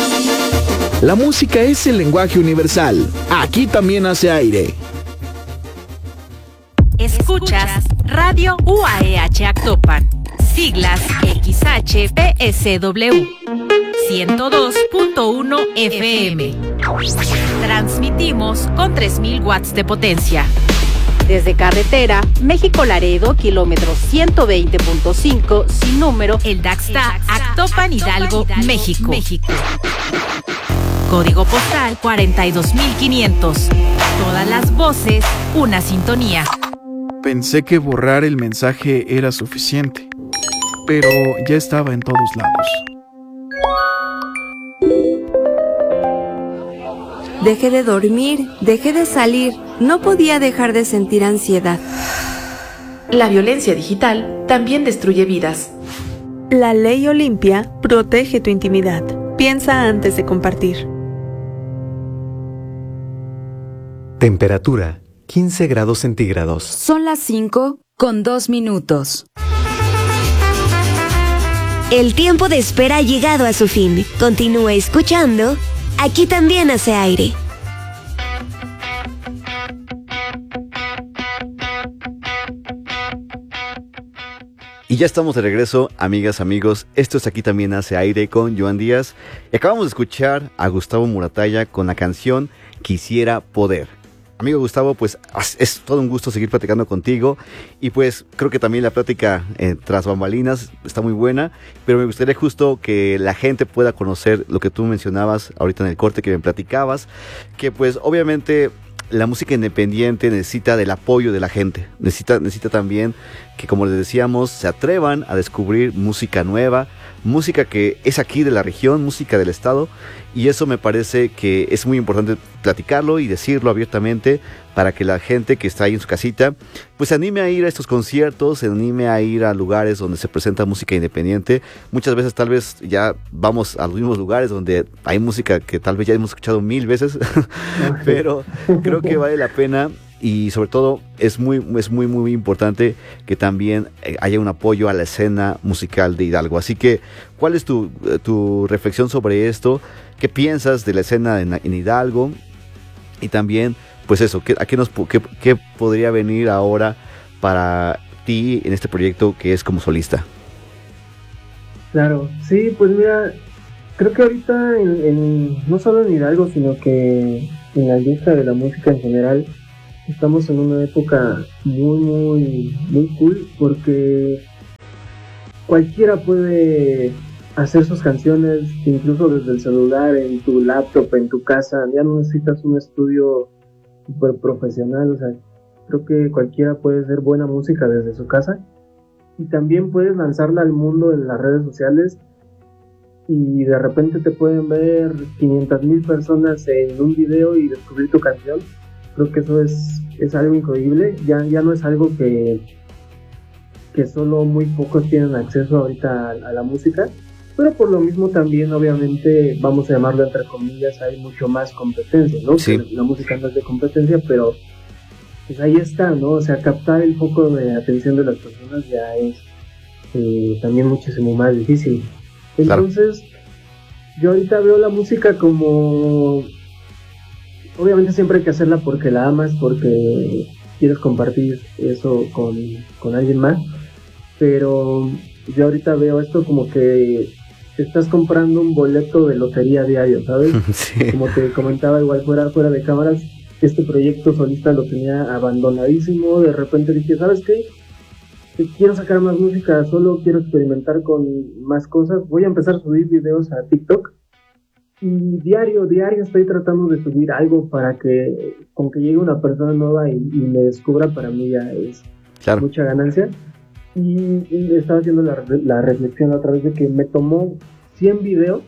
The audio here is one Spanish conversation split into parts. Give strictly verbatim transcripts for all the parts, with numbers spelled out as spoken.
La música es el lenguaje universal. Aquí también hace aire. Escuchas Radio U A E H Actopan. Siglas X H P S W ciento dos punto uno F M. Transmitimos con tres mil watts de potencia. Desde carretera, México Laredo, kilómetro ciento veinte punto cinco, sin número, el Daxta, Actopan, Hidalgo, México. México. Código postal cuarenta y dos mil quinientos. Todas las voces, una sintonía. Pensé que borrar el mensaje era suficiente, pero ya estaba en todos lados. Dejé de dormir, dejé de salir, no podía dejar de sentir ansiedad. La violencia digital también destruye vidas. La ley Olimpia protege tu intimidad. Piensa antes de compartir. Temperatura quince grados centígrados. Son las cinco con dos minutos. El tiempo de espera ha llegado a su fin. Continúa escuchando. Aquí también hace aire. Y ya estamos de regreso, amigas, amigos. Esto es Aquí también hace aire con Joan Díaz. Y acabamos de escuchar a Gustavo Muratalla con la canción Quisiera Poder. Amigo Gustavo, pues es todo un gusto seguir platicando contigo y pues creo que también la plática eh, tras bambalinas está muy buena, pero me gustaría justo que la gente pueda conocer lo que tú mencionabas ahorita en el corte que me platicabas, que pues obviamente la música independiente necesita del apoyo de la gente, necesita, necesita también que, como les decíamos, se atrevan a descubrir música nueva, música que es aquí de la región, música del estado, y eso me parece que es muy importante platicarlo y decirlo abiertamente para que la gente que está ahí en su casita pues se anime a ir a estos conciertos, se anime a ir a lugares donde se presenta música independiente. Muchas veces tal vez ya vamos a los mismos lugares donde hay música que tal vez ya hemos escuchado mil veces, pero creo que vale la pena. Y sobre todo es muy, es muy, muy importante que también haya un apoyo a la escena musical de Hidalgo. Así que, ¿cuál es tu, tu reflexión sobre esto? ¿Qué piensas de la escena en, en Hidalgo? Y también, pues eso, ¿qué, a qué, nos, qué, ¿qué podría venir ahora para ti en este proyecto que es como solista? Claro, sí, pues mira, creo que ahorita en, en, no solo en Hidalgo, sino que en la industria de la música en general, estamos en una época muy, muy, muy cool porque cualquiera puede hacer sus canciones, incluso desde el celular, en tu laptop, en tu casa. Ya no necesitas un estudio súper profesional, o sea, creo que cualquiera puede hacer buena música desde su casa y también puedes lanzarla al mundo en las redes sociales y de repente te pueden ver quinientas mil personas en un video y descubrir tu canción. Creo que eso es, es algo increíble, ya, ya no es algo que, que solo muy pocos tienen acceso ahorita a, a la música, pero por lo mismo también obviamente, vamos a llamarlo entre comillas, hay mucho más competencia, ¿no? Sí. Que la música no es de competencia, pero pues ahí está, ¿no? O sea, captar el foco de atención de las personas ya es eh, también muchísimo más difícil. Entonces, claro, yo ahorita veo la música como... Obviamente siempre hay que hacerla porque la amas, porque quieres compartir eso con, con alguien más, pero yo ahorita veo esto como que estás comprando un boleto de lotería diario, ¿sabes? Sí. Como te comentaba igual fuera, fuera de cámaras, este proyecto solista lo tenía abandonadísimo, de repente dije, ¿sabes qué? Quiero sacar más música, solo quiero experimentar con más cosas, voy a empezar a subir videos a TikTok. Y diario, diario estoy tratando de subir algo para que, con que llegue una persona nueva y, y me descubra, para mí ya es claro, mucha ganancia. Y, y estaba haciendo la, la reflexión otra vez de que me tomó cien videos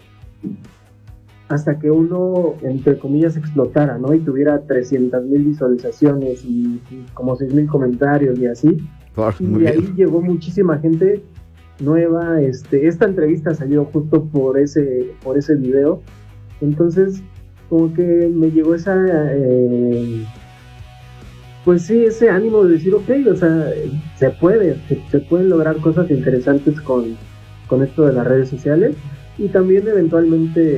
hasta que uno, entre comillas, explotara, ¿no? Y tuviera trescientas mil visualizaciones y, y como seis mil comentarios y así. Oh, y de ahí bien. Llegó muchísima gente nueva. Este, esta entrevista salió justo por ese, por ese video. Entonces, como que me llegó esa, eh, pues sí, ese ánimo de decir, ok, o sea, se puede, se, se pueden lograr cosas interesantes con, con esto de las redes sociales y también eventualmente,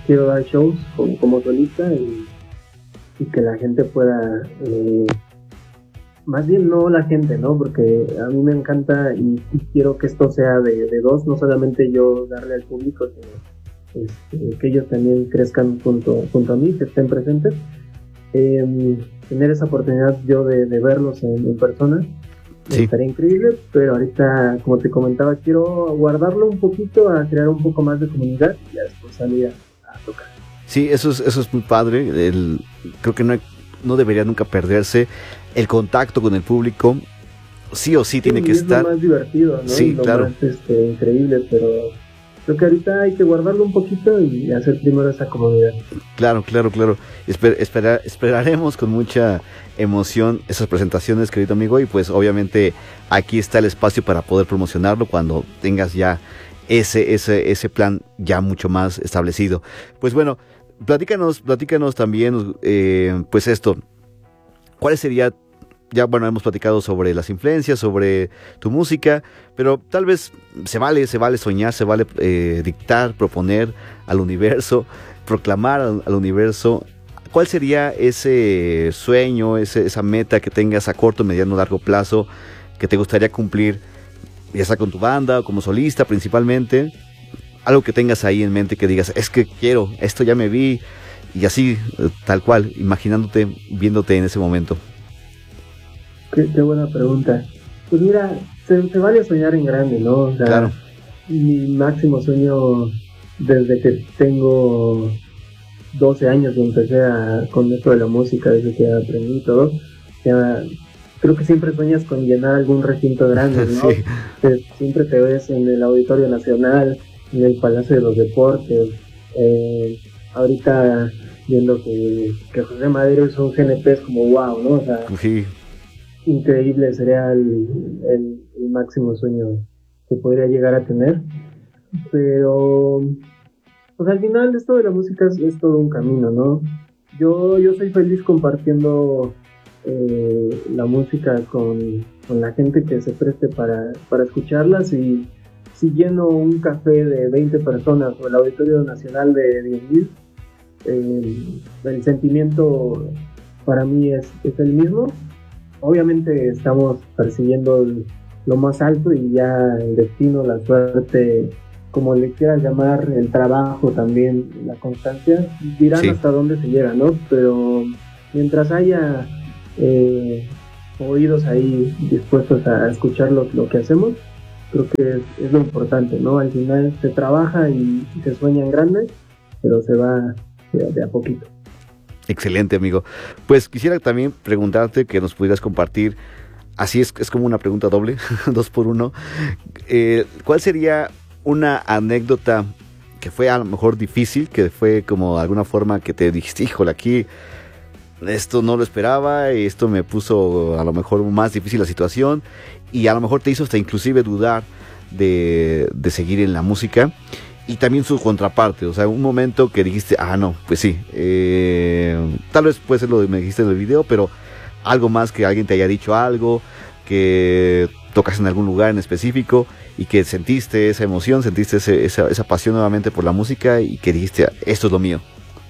quiero dar shows como, como solista y, y que la gente pueda, eh, más bien no la gente, ¿no? Porque a mí me encanta y, y quiero que esto sea de, de dos, no solamente yo darle al público, sino este, que ellos también crezcan junto, junto a mí, que estén presentes. Eh, tener esa oportunidad yo de, de verlos en, en persona, sí, estaría increíble, pero ahorita, como te comentaba, quiero guardarlo un poquito, a crear un poco más de comunidad y ya después salir a, a tocar. Sí, eso es, eso es muy padre. El, creo que no, no debería nunca perderse el contacto con el público. Sí o sí, sí tiene que es estar. Lo más divertido, ¿no? Sí, y lo claro. más este, increíble, pero creo que ahorita hay que guardarlo un poquito y hacer primero esa comunidad. Claro, claro, claro. Esper, espera, esperaremos con mucha emoción esas presentaciones, querido amigo, y pues obviamente aquí está el espacio para poder promocionarlo cuando tengas ya ese, ese, ese plan ya mucho más establecido. Pues bueno, platícanos, platícanos también, eh, pues esto, ¿cuál sería? Ya, bueno, hemos platicado sobre las influencias, sobre tu música, pero tal vez se vale, se vale soñar, se vale eh, dictar, proponer al universo, proclamar al, al universo. ¿Cuál sería ese sueño, ese, esa meta que tengas a corto, mediano, largo plazo que te gustaría cumplir, ya sea con tu banda o como solista principalmente? Algo que tengas ahí en mente que digas, es que quiero, esto ya me vi, y así, tal cual, imaginándote, viéndote en ese momento. Qué, qué buena pregunta. Pues mira, se, se vale soñar en grande, ¿no? O sea, claro. Mi máximo sueño desde que tengo doce años y empecé a, con esto de la música, desde que aprendí y todo, ya, creo que siempre sueñas con llenar algún recinto grande, ¿no? Sí. Te, siempre te ves en el Auditorio Nacional, en el Palacio de los Deportes, eh, ahorita viendo que, que José Madero es un G N P, es como wow, ¿no? O sea, sí. Increíble, sería el, el, el máximo sueño que podría llegar a tener, pero pues al final esto de la música es, es todo un camino, ¿no? Yo, yo soy feliz compartiendo eh, la música con, con la gente que se preste para, para escucharlas, y si lleno un café de veinte personas o el Auditorio Nacional de diez mil, eh, el sentimiento para mí es, es el mismo. Obviamente estamos persiguiendo el, lo más alto, y ya el destino, la suerte, como le quieras llamar, el trabajo también, la constancia, dirán sí. hasta dónde se llega, ¿no? Pero mientras haya eh, oídos ahí dispuestos a escuchar lo, lo que hacemos, creo que es, es lo importante, ¿no? Al final se trabaja y, y se sueña en grande, pero se va de, de a poquito. Excelente, amigo. Pues quisiera también preguntarte que nos pudieras compartir, así es, es como una pregunta doble, dos por uno, eh, ¿cuál sería una anécdota que fue a lo mejor difícil, que fue como de alguna forma que te dijiste, híjole, aquí esto no lo esperaba, y esto me puso a lo mejor más difícil la situación, y a lo mejor te hizo hasta inclusive dudar de, de seguir en la música? Y también su contraparte, o sea, un momento que dijiste, ah, no, pues sí, eh, tal vez puede ser lo que me dijiste en el video, pero algo más, que alguien te haya dicho algo, que tocas en algún lugar en específico y que sentiste esa emoción, sentiste ese, esa, esa pasión nuevamente por la música y que dijiste, esto es lo mío.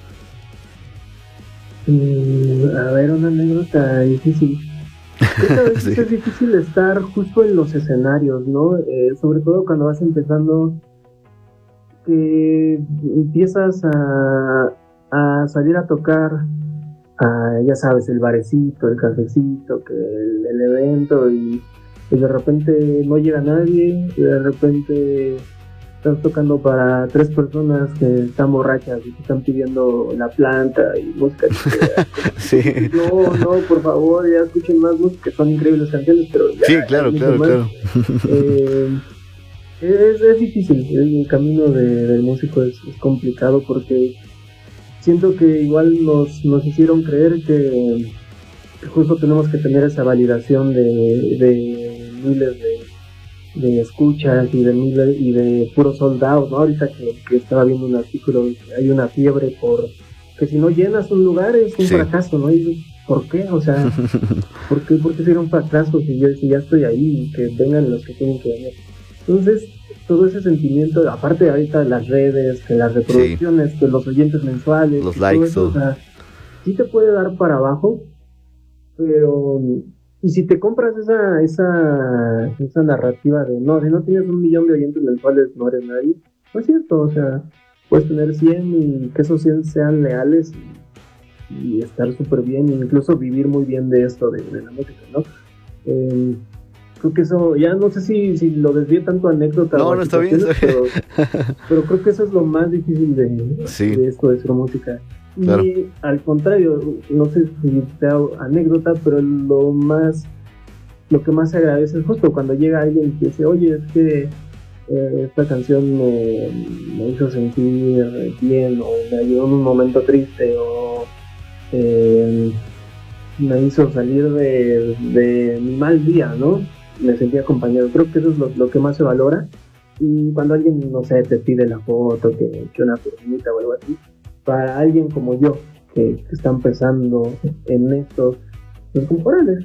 Mm, a ver, una anécdota difícil. Esta vez sí. Es difícil estar justo en los escenarios, ¿no? Eh, sobre todo cuando vas empezando, que empiezas a, a salir a tocar, a, ya sabes, el barecito, el cafecito, que el, el evento, y, y de repente no llega nadie, y de repente estás tocando para tres personas que están borrachas y te están pidiendo la planta y música. Sí. No, no, por favor, ya escuchen más música, son increíbles canciones, pero ya, sí, claro, claro, más. claro. Eh, Es, es difícil, el camino de, del músico es, es complicado, porque siento que igual nos, nos hicieron creer que justo tenemos que tener esa validación de, de miles de, de escuchas y de miles y de puro sold out, ¿no? Ahorita que, que estaba viendo un artículo, hay una fiebre por que si no llenas un lugar es un sí. fracaso, ¿no? Y dices, ¿por qué? O sea, ¿por qué, por qué sería un fracaso si, yo, si ya estoy ahí y que vengan los que tienen que venir? Entonces, todo ese sentimiento, aparte de ahorita las redes, que las reproducciones, sí. que los oyentes mensuales, los likes, eso, o sea, sí te puede dar para abajo, pero y si te compras esa esa esa narrativa de no, si no tienes un millón de oyentes mensuales no eres nadie, no es cierto, o sea, puedes tener cien y que esos cien sean leales y, y estar súper bien, e incluso vivir muy bien de esto, de, de la música, ¿no? Eh, creo que eso, ya no sé si, si lo desvié tanto a anécdota. No, no está bien, está bien. Pero, pero creo que eso es lo más difícil de, sí. de esto de ser música. Y claro. al contrario, no sé si sea anécdota, pero lo más, lo que más se agradece es justo cuando llega alguien que dice, oye, es que eh, esta canción me, me hizo sentir bien, o me ayudó en un momento triste, o eh, me hizo salir de, de mi mal día, ¿no? Me sentí acompañado. Creo que eso es lo, lo que más se valora. Y cuando alguien, no sé, te pide la foto, que, que una firmita o algo así, para alguien como yo, que, que está empezando en esto, pues temporales,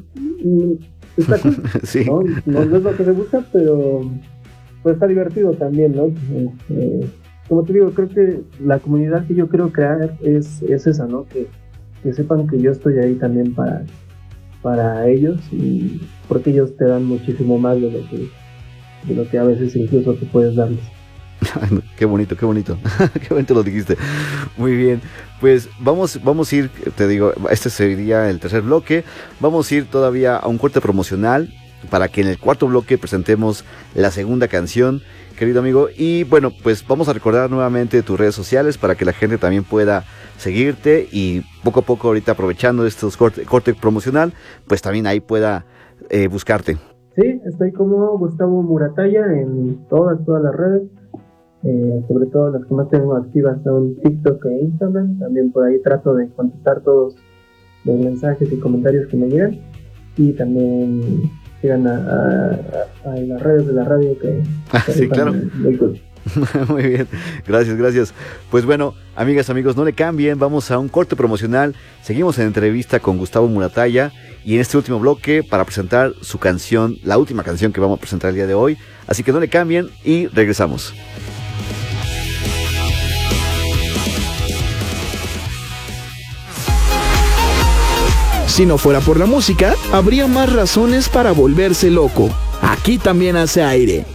está cool, sí. ¿no? No, no es lo que me gusta, pero pues está divertido también, ¿no? Eh, como te digo, creo que la comunidad que yo quiero crear es, es esa, ¿no? Que, que sepan que yo estoy ahí también para, para ellos, y porque ellos te dan muchísimo más de lo que, de lo que a veces incluso tú puedes darles. Qué bonito, qué bonito, qué bonito lo dijiste. Muy bien, pues vamos, vamos a ir, te digo, este sería el tercer bloque. Vamos a ir todavía a un corte promocional para que en el cuarto bloque presentemos la segunda canción, querido amigo. Y bueno, pues vamos a recordar nuevamente tus redes sociales para que la gente también pueda seguirte y poco a poco, ahorita aprovechando estos corte, corte promocional, pues también ahí pueda eh, buscarte. Sí, estoy como Gustavo Muratalla en todas, todas las redes. Eh, sobre todo las que más tengo activas son TikTok e Instagram. También por ahí trato de contestar todos los mensajes y comentarios que me llegan, y también sigan a, a, a las redes de la radio que, ah, que sí, claro. Muy cool. Muy bien, gracias, gracias. Pues bueno, amigas, amigos, no le cambien, vamos a un corte promocional. Seguimos en entrevista con Gustavo Muratalla, y en este último bloque para presentar su canción, la última canción que vamos a presentar el día de hoy. Así que no le cambien y regresamos. Si no fuera por la música, habría más razones para volverse loco. Aquí también hace aire.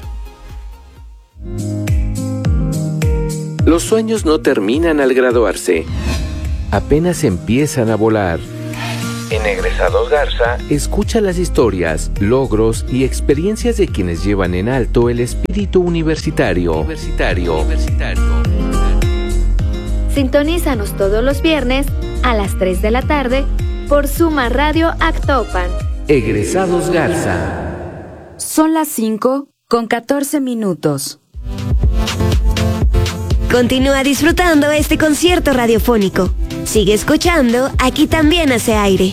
Los sueños no terminan al graduarse, apenas empiezan a volar. En Egresados Garza, escucha las historias, logros y experiencias de quienes llevan en alto el espíritu universitario. Universitario. Universitario. Sintonízanos todos los viernes a las tres de la tarde por Suma Radio Actopan. Egresados Garza. Son las cinco con catorce minutos. Continúa disfrutando este concierto radiofónico. Sigue escuchando, aquí también hace aire.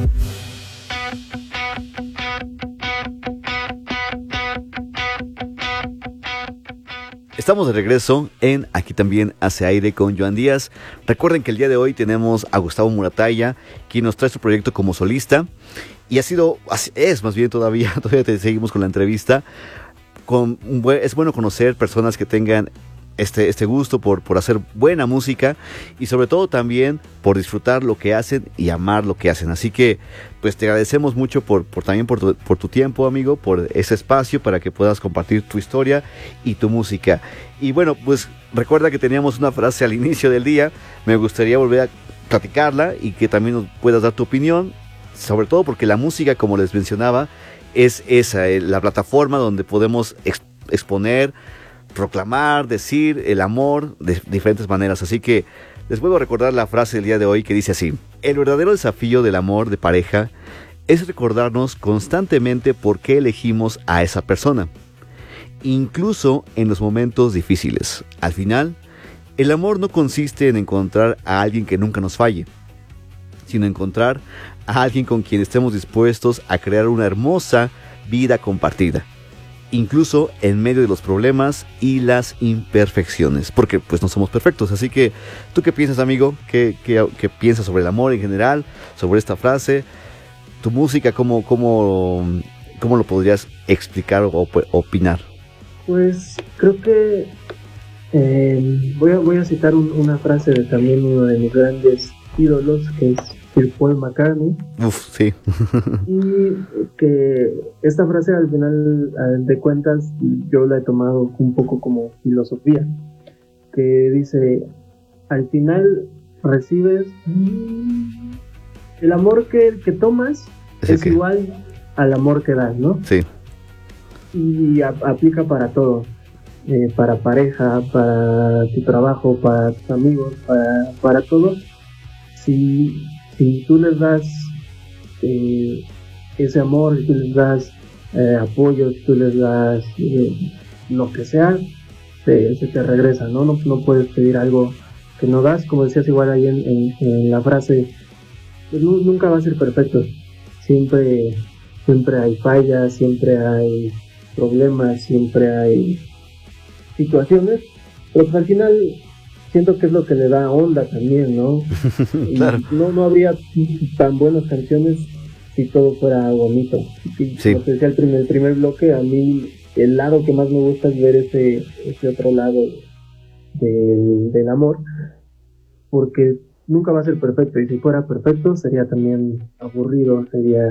Estamos de regreso en Aquí también hace aire con Joan Díaz. Recuerden que el día de hoy tenemos a Gustavo Muratalla, quien nos trae su proyecto como solista. Y ha sido, es más bien todavía, todavía te seguimos con la entrevista. Con, es bueno conocer personas que tengan este, este gusto por, por hacer buena música, y sobre todo también por disfrutar lo que hacen y amar lo que hacen. Así que pues te agradecemos mucho por, por también por tu, por tu tiempo, amigo, por ese espacio para que puedas compartir tu historia y tu música. Y bueno, pues recuerda que teníamos una frase al inicio del día. Me gustaría volver a platicarla y que también nos puedas dar tu opinión, sobre todo porque la música, como les mencionaba, es esa, eh, la plataforma donde podemos ex- exponer, proclamar, decir el amor de diferentes maneras. Así que les vuelvo a recordar la frase del día de hoy, que dice así: el verdadero desafío del amor de pareja es recordarnos constantemente por qué elegimos a esa persona, incluso en los momentos difíciles. Al final, el amor no consiste en encontrar a alguien que nunca nos falle, sino encontrar a alguien con quien estemos dispuestos a crear una hermosa vida compartida, incluso en medio de los problemas y las imperfecciones, porque pues no somos perfectos. Así que, ¿tú qué piensas, amigo? ¿Qué, qué, qué piensas sobre el amor en general? Sobre esta frase, tu música, ¿cómo, cómo, cómo lo podrías explicar o opinar? Pues creo que eh, voy, a, voy a citar un, una frase de también uno de mis grandes ídolos, que es Sir Paul McCartney. Uf, sí. Y que esta frase al final de cuentas yo la he tomado un poco como filosofía, que dice, al final recibes el amor que, que tomas es, es igual al amor que das, ¿no? Sí. Y a, aplica para todo, eh, para pareja, para tu trabajo, para tus amigos, para, para todo. Si, si tú les das eh, ese amor, si tú les das eh, apoyo, si tú les das eh, lo que sea, se, se te regresa, ¿no? ¿no? No puedes pedir algo que no das, como decías igual ahí en, en, en la frase, pues no, nunca va a ser perfecto, siempre, siempre hay fallas, siempre hay problemas, siempre hay situaciones, pero pues al final siento que es lo que le da onda también, ¿no? Claro. No, no habría tan buenas canciones si todo fuera bonito. Y, sí. Como te decía el primer, el primer bloque, a mí el lado que más me gusta es ver ese, ese otro lado del, del amor, porque nunca va a ser perfecto, y si fuera perfecto sería también aburrido, sería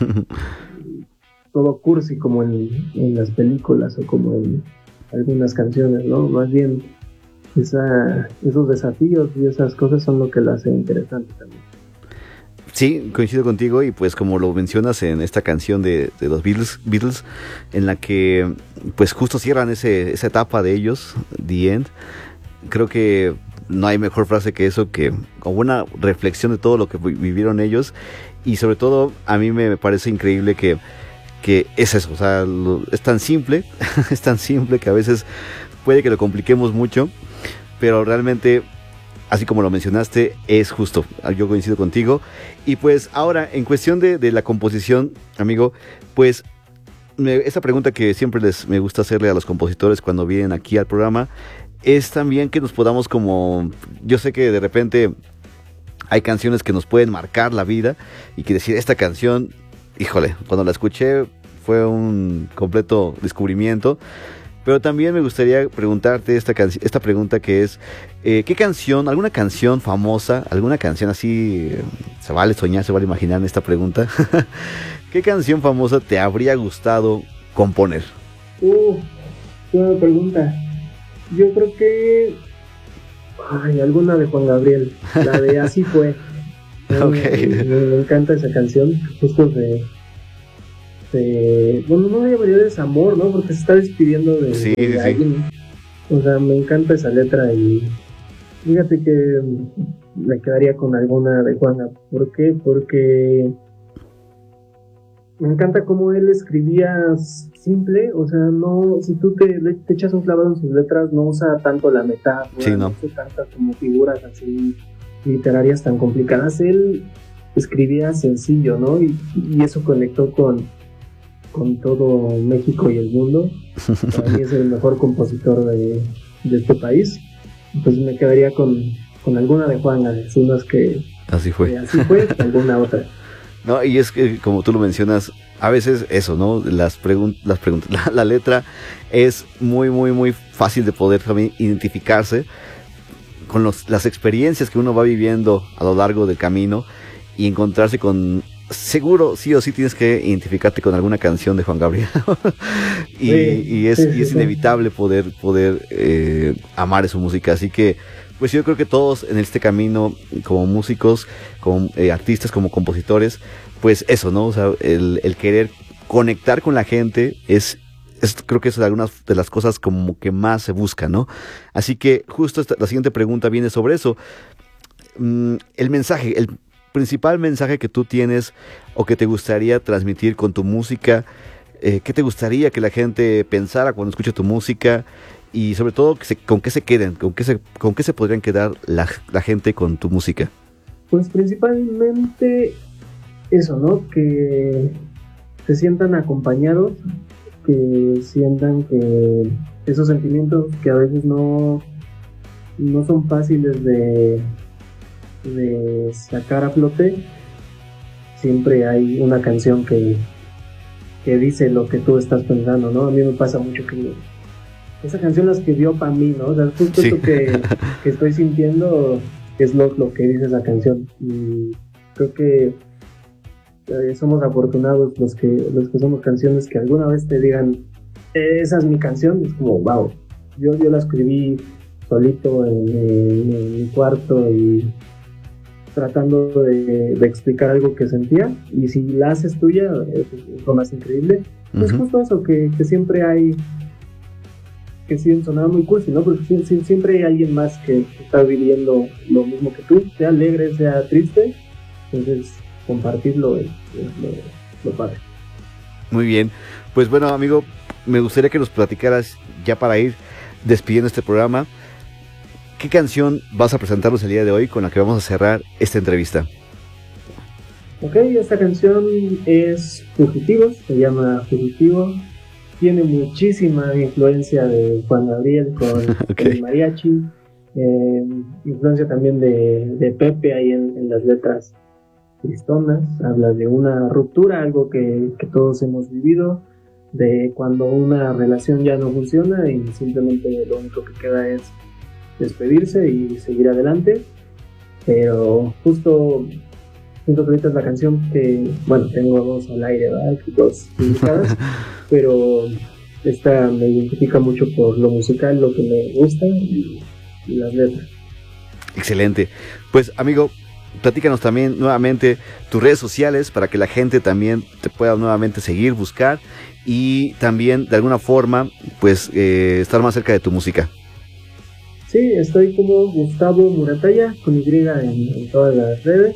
todo cursi como en, en las películas o como en algunas canciones, ¿no? Más bien esa, esos desafíos y esas cosas son lo que la hace interesante también. Sí, coincido contigo, y pues como lo mencionas en esta canción de, de los Beatles, Beatles, en la que pues justo cierran ese, esa etapa de ellos, The End, creo que no hay mejor frase que eso, que como una reflexión de todo lo que vivieron ellos, y sobre todo a mí me parece increíble que que es eso, o sea, lo, es tan simple, es tan simple que a veces puede que lo compliquemos mucho, pero realmente, así como lo mencionaste, es justo, yo coincido contigo. Y pues ahora, en cuestión de, de la composición, amigo, pues me, esta pregunta que siempre les me gusta hacerle a los compositores cuando vienen aquí al programa, es también que nos podamos como, yo sé que de repente hay canciones que nos pueden marcar la vida, y que decir, esta canción, híjole, cuando la escuché fue un completo descubrimiento. Pero también me gustaría preguntarte esta, can- esta pregunta que es, eh, ¿qué canción, alguna canción famosa, alguna canción así, eh, se vale soñar, se vale imaginar en esta pregunta, ¿qué canción famosa te habría gustado componer? Uh, qué buena pregunta. Yo creo que, ay, alguna de Juan Gabriel, la de Así Fue. Okay. Me, me, me encanta esa canción, justo de, de bueno, no debería de desamor, ¿no? Porque se está despidiendo de, sí, de sí, alguien. Sí. O sea, me encanta esa letra, y fíjate que me quedaría con alguna de Juana. ¿Por qué? Porque me encanta cómo él escribía simple, o sea, no, si tú te, te echas un clavado en sus letras, no usa tanto la metáfora, sí, no. no usa tantas como figuras así literarias tan complicadas. Él escribía sencillo, ¿no? Y, y eso conectó con, con todo México y el mundo. Para mí es el mejor compositor de, de este país. Pues me quedaría con, con alguna de Juana, si no es que Así Fue. Que así fue, alguna otra. No, y es que como tú lo mencionas, a veces eso, ¿no? Las preguntas, las preguntas, la, la letra es muy, muy, muy fácil de poder también identificarse con los, las experiencias que uno va viviendo a lo largo del camino, y encontrarse con, seguro, sí o sí tienes que identificarte con alguna canción de Juan Gabriel. y, sí, y es, sí, y es sí, inevitable poder, poder eh, amar su música. Así que, pues yo creo que todos en este camino, como músicos, como eh, artistas, como compositores, pues eso, ¿no? O sea, el, el querer conectar con la gente es... Es, creo que es algunas de las cosas como que más se busca, ¿no? Así que justo esta, la siguiente pregunta viene sobre eso. Mm, el mensaje, el principal mensaje que tú tienes o que te gustaría transmitir con tu música, eh, ¿qué te gustaría que la gente pensara cuando escuche tu música? Y sobre todo, que se, ¿con qué se queden? ¿Con qué se, con qué se podrían quedar la, la gente con tu música? Pues principalmente eso, ¿no? Que se sientan acompañados, que sientan que esos sentimientos que a veces no, no son fáciles de, de sacar a flote, siempre hay una canción que, que dice lo que tú estás pensando, ¿no? A mí me pasa mucho que esa canción la escribió para mí, ¿no? O sea, justo sí. Esto que, que estoy sintiendo es lo, lo que dice esa canción. Y creo que eh, somos afortunados los que los que somos canciones que alguna vez te digan, eh, esa es mi canción, es como, wow, yo, yo la escribí solito en, en, en mi cuarto y tratando de, de explicar algo que sentía, y si la haces tuya es, es lo más increíble. Uh-huh. Es justo eso, que, que siempre hay, que sí sonaba muy cursi, ¿no? Porque siempre, siempre hay alguien más que está viviendo lo mismo que tú, sea alegre, sea triste, entonces compartirlo es, es lo, lo padre. Muy bien, pues bueno, amigo, me gustaría que nos platicaras, ya para ir despidiendo este programa, ¿qué canción vas a presentarnos el día de hoy con la que vamos a cerrar esta entrevista? Ok, esta canción es Fugitivos, se llama Fugitivo. Tiene muchísima influencia de Juan Gabriel con okay. el mariachi, eh, influencia también de, de Pepe ahí en, en las letras tristonas. Habla de una ruptura, algo que, que todos hemos vivido, de cuando una relación ya no funciona y simplemente lo único que queda es despedirse y seguir adelante. Pero justo siento que ahorita es la canción que, bueno, tengo dos al aire, ¿verdad? Dos publicadas, pero esta me identifica mucho por lo musical, lo que me gusta y, y las letras. Excelente. Pues amigo, platícanos también nuevamente tus redes sociales para que la gente también te pueda nuevamente seguir, buscar y también de alguna forma pues eh, estar más cerca de tu música. Sí, estoy como Gustavo Muratalla, con Y en, en todas las redes.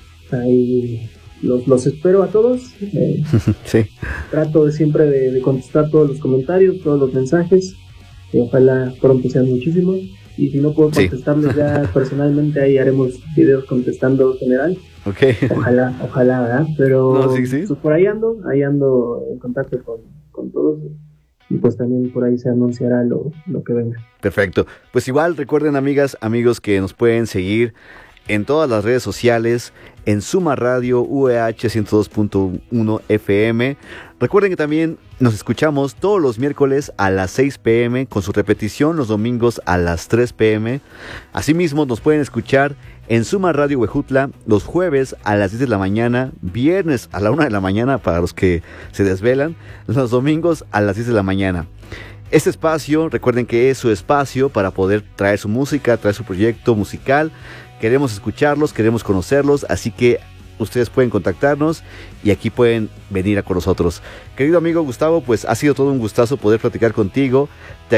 Ahí los, los espero a todos. Eh, sí. Trato de siempre de, de contestar todos los comentarios, todos los mensajes. Y ojalá pronto sean muchísimos. Y si no puedo contestarles sí. ya personalmente, ahí haremos videos contestando general. Okay. Ojalá, ojalá, ¿verdad? Pero no, sí, sí. Pues por ahí ando, ahí ando en contacto con, con todos. Y pues también por ahí se anunciará lo, lo que venga. Perfecto. Pues igual recuerden, amigas, amigos, que nos pueden seguir en todas las redes sociales, en Suma Radio U E H ciento dos punto uno F M. Recuerden que también nos escuchamos todos los miércoles a las seis pm, con su repetición los domingos a las tres pm. Asimismo, nos pueden escuchar en Suma Radio Huejutla los jueves a las diez de la mañana, viernes a la una de la mañana para los que se desvelan, los domingos a las diez de la mañana. Este espacio, recuerden que es su espacio para poder traer su música, traer su proyecto musical. Queremos escucharlos, queremos conocerlos, así que ustedes pueden contactarnos y aquí pueden venir a con nosotros. Querido amigo Gustavo, pues ha sido todo un gustazo poder platicar contigo. Te